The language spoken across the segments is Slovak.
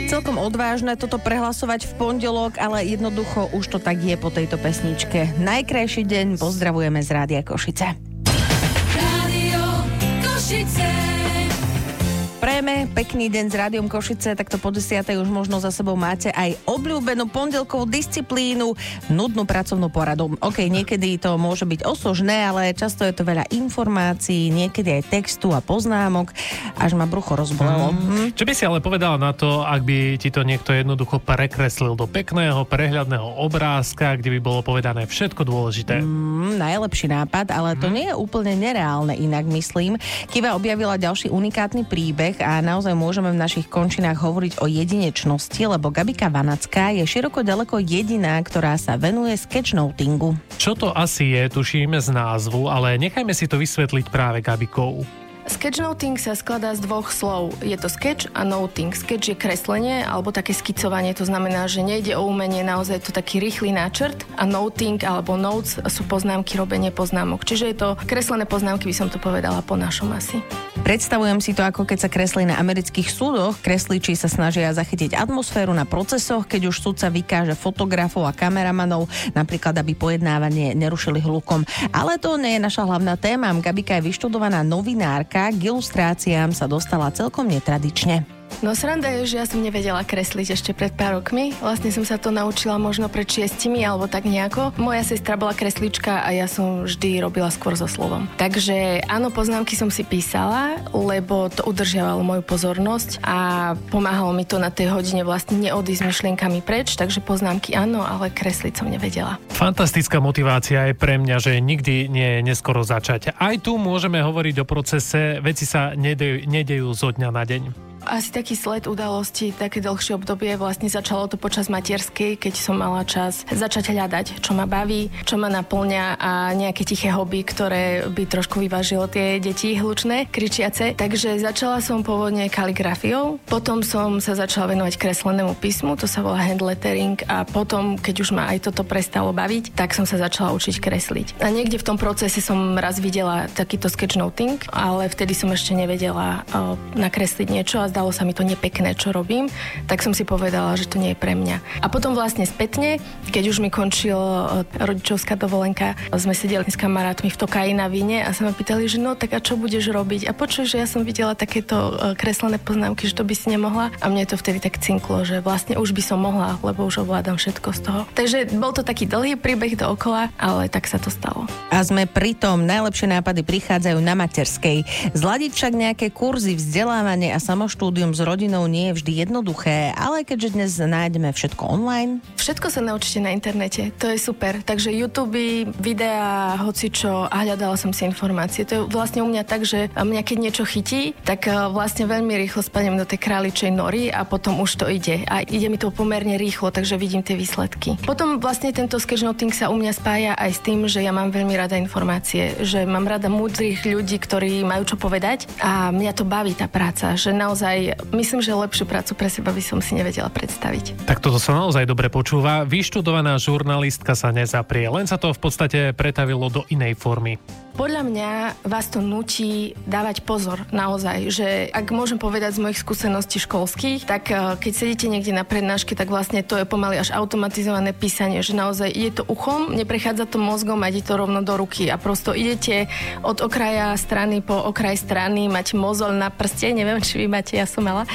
Celkom odvážne toto prehlasovať v pondelok, ale jednoducho už to tak je po tejto pesničke. Najkrajší deň pozdravujeme z Rádia Košice. Rádio Košice. Prejme pekný deň s Rádiom Košice, takto po 10. už možno za sebou máte aj obľúbenú pondelkovú disciplínu, nudnú pracovnú poradu. OK, niekedy to môže byť osožné, ale často je to veľa informácií, niekedy aj textu a poznámok, až ma brucho rozbolelo. Čo by si ale povedala na to, ak by ti to niekto jednoducho prekreslil do pekného, prehľadného obrázka, kde by bolo povedané všetko dôležité? Najlepší nápad, ale to nie je úplne nereálne, inak myslím. Kiva objavila ďalší unikátny príbeh a naozaj môžeme v našich končinách hovoriť o jedinečnosti, lebo Gabika Vanacká je široko ďaleko jediná, ktorá sa venuje sketchnotingu. Čo to asi je, tušíme z názvu, ale nechajme si to vysvetliť práve Gabikou. Sketchnoting sa skladá z dvoch slov. Je to sketch a noting. Sketch je kreslenie alebo také skicovanie, to znamená, že nejde o umenie, naozaj je to taký rýchly náčrt a noting alebo notes sú poznámky, robenie poznámok. Čiže je to kreslené poznámky, by som to povedala po našom asi. Predstavujem si to, ako keď sa kreslí na amerických súdoch. Kresliči sa snažia zachytiť atmosféru na procesoch, keď už súdca vykáže fotografov a kameramanov, napríklad, aby pojednávanie nerušili hlukom. Ale to nie je naša hlavná téma. Gabika je vyštudovaná novinárka, k ilustráciám sa dostala celkom netradične. No sranda je, že ja som nevedela kresliť ešte pred pár rokmi. Vlastne som sa to naučila možno pred 6 alebo tak nejako. Moja sestra bola kreslička a ja som vždy robila skôr so slovom. Takže áno, poznámky som si písala, lebo to udržiavalo moju pozornosť a pomáhalo mi to na tej hodine vlastne neodísť myšlienkami preč, takže poznámky áno, ale kresliť som nevedela. Fantastická motivácia je pre mňa, že nikdy nie je neskoro začať. Aj tu môžeme hovoriť o procese, veci sa nedejú zo dňa na deň. Asi taký sled udalostí, také dlhšie obdobie, vlastne začalo to počas materskej, keď som mala čas začať hľadať, čo ma baví, čo ma naplňa a nejaké tiché hobby, ktoré by trošku vyvážilo tie deti hlučné, kričiace. Takže začala som pôvodne kaligrafiou, potom som sa začala venovať kreslenému písmu, to sa volá hand lettering a potom, keď už ma aj toto prestalo baviť, tak som sa začala učiť kresliť. A niekde v tom procese som raz videla takýto sketchnoting, ale vtedy som ešte nevedela nakresliť niečo a zdalo sa mi to nepekné, čo robím, tak som si povedala, že to nie je pre mňa. A potom vlastne spätne, keď už mi končil rodičovská dovolenka, sme sedeli s kamarátmi v Tokaji na víne a sa ma pýtali, že no tak a čo budeš robiť? A počuj, že ja som videla takéto kreslené poznámky, že to by si nemohla a mne to vtedy tak cinklo, že vlastne už by som mohla, lebo už ovládam všetko z toho. Takže bol to taký dlhý príbeh dookola, ale tak sa to stalo. A sme pri tom, najlepšie nápady prichádzajú na materskej. Zladiť však nejaké kurzy, vzdelávanie a samoštúdium s rodinou nie je vždy jednoduché, ale keďže dnes nájdeme všetko online. Všetko sa naučíte na internete, to je super. Takže YouTube, videá, hocičo a hľadala som si informácie. To je vlastne u mňa tak, že mňa keď niečo chytí, tak vlastne veľmi rýchlo spadnem do tej králičej nory a potom už to ide. A ide mi to pomerne rýchlo, takže vidím tie výsledky. Potom vlastne tento sketchnoting sa u mňa spája aj s tým, že ja mám veľmi rada informácie, že mám rada múdrych ľudí, ktorí majú čo povedať a mňa to baví tá práca, že naozaj myslím, že lepšiu prácu pre seba by som si nevedela predstaviť. Tak toto sa naozaj dobre počúva. Vyštudovaná žurnalistka sa nezaprie, len sa to v podstate pretavilo do inej formy. Podľa mňa vás to nutí dávať pozor, naozaj, že ak môžem povedať z mojich skúseností školských, tak keď sedíte niekde na prednáške, tak vlastne to je pomaly až automatizované písanie, že naozaj ide to uchom, neprechádza to mozgom a ide to rovno do ruky a prosto idete od okraja strany po okraj strany, máte mozol na prste, neviem, či vy máte, ja som mala,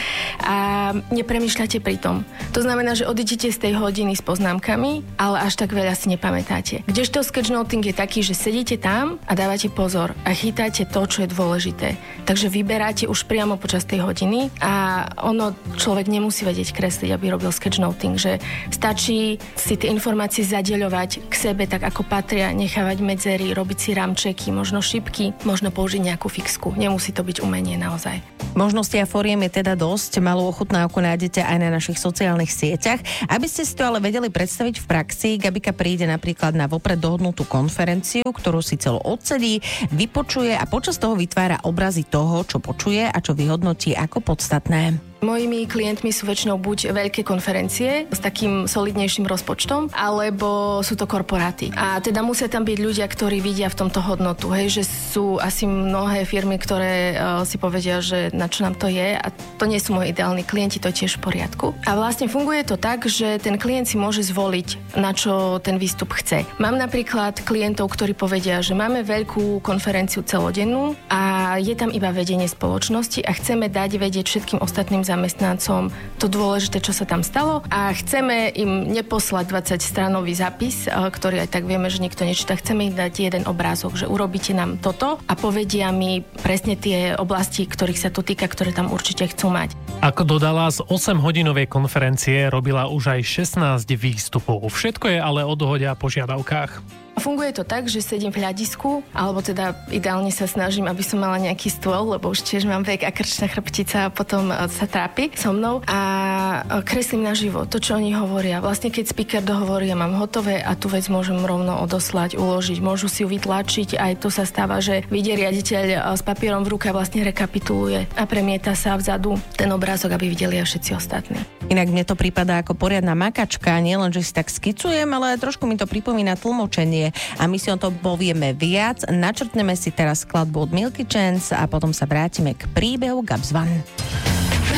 a nepremýšľate pri tom. To znamená, že odídete z tej hodiny s poznámkami, ale až tak veľa si nepamätáte. Kdežto sketchnoting je taký, že sedíte tam a dávate pozor a chytáte to, čo je dôležité. Takže vyberáte už priamo počas tej hodiny a ono človek nemusí vedieť kresliť, aby robil sketchnoting, že stačí si tie informácie zadeľovať k sebe tak, ako patria, nechávať medzery, robiť si ramčeky, možno šipky, možno použiť nejakú fixku. Nemusí to byť umenie naozaj. Možnosti a foriem je teda dosť, malú ochutnávku nájdete aj na našich sociálnych sieťach. Aby ste si to ale vedeli predstaviť v praxi, Gabika príde napríklad na vopred dohodnutú konferenciu, ktorú si celú odsedí, vypočuje a počas toho vytvára obrazy toho, čo počuje a čo vyhodnotí ako podstatné. Mojimi klientmi sú väčšinou buď veľké konferencie s takým solidnejším rozpočtom, alebo sú to korporáty. A teda musia tam byť ľudia, ktorí vidia v tomto hodnotu. Hej, že sú asi mnohé firmy, ktoré si povedia, že na čo nám to je, a to nie sú moji ideálni klienti, to je tiež v poriadku. A vlastne funguje to tak, že ten klient si môže zvoliť, na čo ten výstup chce. Mám napríklad klientov, ktorí povedia, že máme veľkú konferenciu celodennú a je tam iba vedenie spoločnosti a chceme dať vedieť všetkým ostatným zamestnancom to dôležité, čo sa tam stalo, a chceme im neposlať 20-stranový zápis, ktorý aj tak vieme, že nikto nečíta. Chceme im dať jeden obrázok, že urobíte nám toto a povedia mi presne tie oblasti, ktorých sa to týka, ktoré tam určite chcú mať. Ako dodala, z 8-hodinovej konferencie robila už aj 16 výstupov. Všetko je ale o dohode a požiadavkách. Funguje to tak, že sedím v hľadisku, alebo teda ideálne sa snažím, aby som mala nejaký stôl, lebo už tiež mám vek a krčná chrbtica a potom sa trápi so mnou, a kreslím naživo to, čo oni hovoria. Vlastne keď speaker dohovorí, ja mám hotové a tú vec môžem rovno odoslať, uložiť, môžu si ju vytlačiť, aj to sa stáva, že vidie riaditeľ s papierom v ruke a vlastne rekapituluje a premieta sa vzadu ten obrázok, aby videli aj všetci ostatní. Inak mne to prípada ako poriadna makačka, nielen, že si tak skicujem, ale trošku mi to pripomína tlmočenie. A my si o tom povieme viac. Načrtneme si teraz skladbu od Milky Chance a potom sa vrátime k príbehu Gabs One.